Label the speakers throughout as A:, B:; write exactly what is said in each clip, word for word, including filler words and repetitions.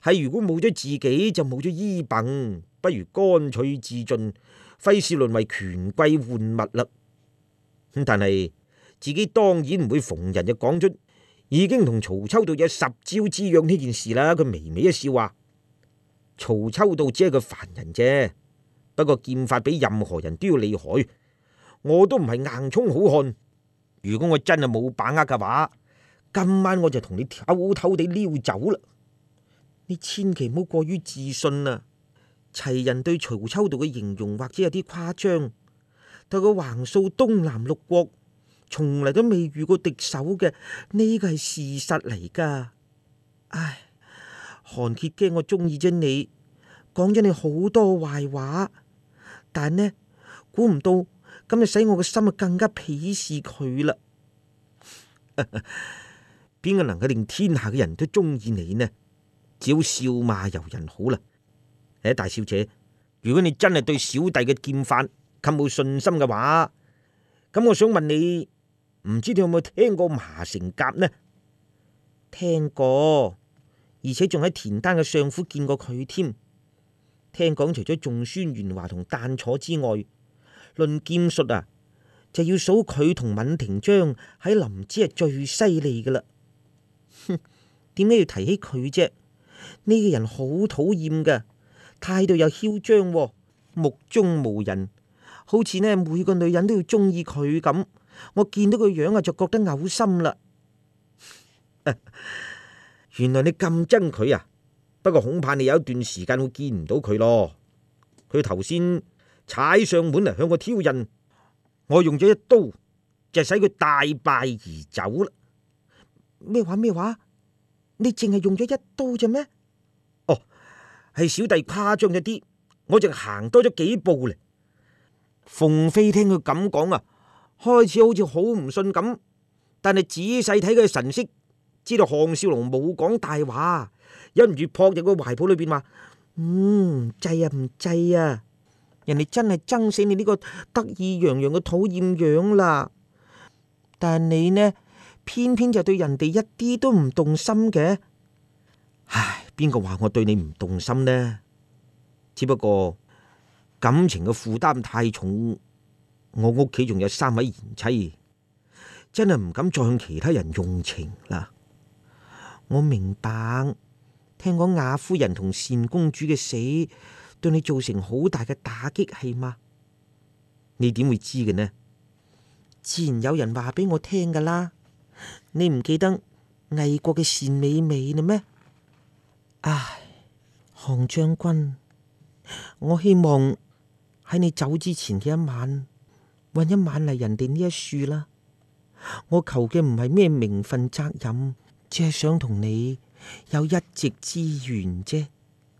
A: 係如果冇咗自己就冇咗依憑，不如乾脆自盡，費事淪為權貴玩物啦。咁但係自己當然唔會逢人就講出已經同曹秋道有十招之約呢件事啦。佢微微一笑話：曹秋道只係個凡人啫，不過劍法比任何人都要厲害，我都唔係硬衝好漢。如果我真係冇把握嘅話，今晚我就同你偷偷地溜走啦。你千祈唔好過於自信啊！齊人對曹秋道嘅形容或者有啲誇張，但佢橫掃東南六國，從嚟都未遇過敵手嘅，呢個係事實嚟噶。唉，韓傑驚我中意咗你，講咗你好多壞話，但呢，估唔到咁就使我個心啊更加鄙視佢啦。邊個能夠令天下嘅人都中意你呢？只好笑罵由人好啦。誒，大小姐，如果你真係對小弟嘅劍法咁冇信心嘅話，咁我想問你，唔知你有冇聽過麻城甲呢？聽過，而且仲喺田單嘅相府見過佢添。聽講除咗仲孫元華同丹楚之外，論劍術啊，就要數佢同閔廷章喺林芝係最犀利噶啦。哼，點解要提起佢啫？呢個人好討厭噶，態度又囂張，目中無人，好似呢每個女人都要中意佢咁。我見到個樣啊，就覺得嘔心啦。原來你咁憎佢啊？不過恐怕你有一段時間會見唔到佢咯。佢頭先踩上門嚟向我挑釁，我用咗一刀就使佢大敗而走啦。咩話咩話？你淨係用咗一刀啫咩？哦，係小弟誇張咗啲，我淨行多咗幾步咧。鳳飛聽佢咁講啊，開始好似好唔信咁，但係仔細睇佢嘅神色，知道項少龍冇講大話，忍唔住撲入個懷抱裏邊話：嗯，唔制啊，唔制啊！人哋真係憎死你呢個得意洋洋嘅討厭樣啦。但你呢，偏偏就對人哋一啲都唔動心嘅。唉，邊個話我對你唔動心呢？只不過感情嘅負擔太重，我屋企仲有三位賢妻，真係唔敢再向其他人用情啦。我明白，聽講雅夫人同單公主嘅死對你造成好大嘅打擊，係嘛？你點會知嘅呢？自然有人話俾我聽噶啦。你唔記得魏國嘅單美美啦咩？唉，項將軍，我希望喺你走之前嘅一晚，搵一晚嚟人哋呢一樹啦。我求嘅唔係咩名分責任，只係想同你有一席之緣啫。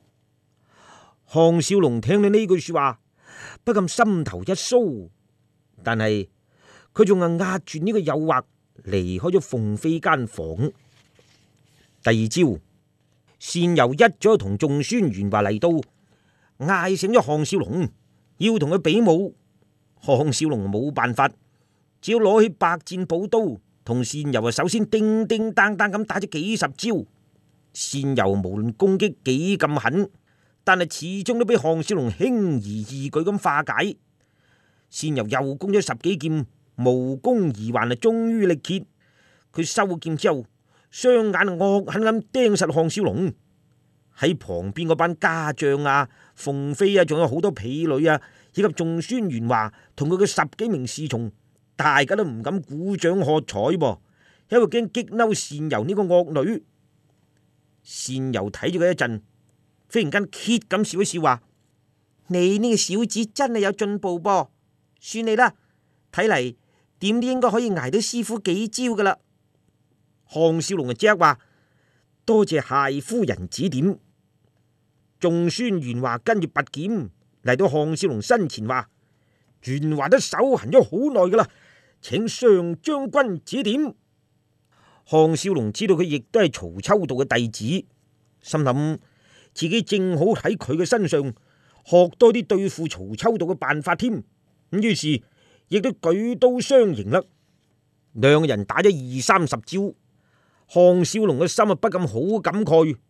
A: 項少龍聽到呢句說話，不禁心頭一酥，但係佢仲係壓住呢個誘惑，離開咗鳳飛間房。第二朝，單由一早同仲孫元華嚟到，嗌醒咗項少龍，要同佢比武。項少龍冇辦法，只要攞起百戰寶刀，同單由啊首先叮叮當當咁打咗幾十招。單由無論攻擊幾咁狠，但係始終都俾項少龍輕而易舉咁化解。單由又攻咗十幾劍，無功而還，啊終於力竭。佢收劍之後，雙眼惡狠咁盯實項少龍。喺旁邊嗰班家將啊、鳳飛啊，仲有好多婢女啊，以及仲孫元華同佢嘅十幾名侍從，大家都唔敢鼓掌喝彩噃，因為驚激嬲單由呢個惡女。單由睇住佢一陣，忽然間揭咁笑一笑，話：你呢個小子真係有進步噃，算你啦，睇嚟點都應該可以挨到師傅幾招噶啦。項少龍就即刻話：多謝謝夫人指點。仲孫元華跟住拔劍嚟到項少龍身前，話：元華都手痕咗好耐噶啦，請上將軍指點。項少龍知道佢亦都係曹秋道嘅弟子，心諗自己正好喺佢嘅身上學多啲對付曹秋道嘅辦法添。咁於是亦都舉刀相迎啦。兩個人打咗二三十招，項少龍嘅心啊不禁好感慨。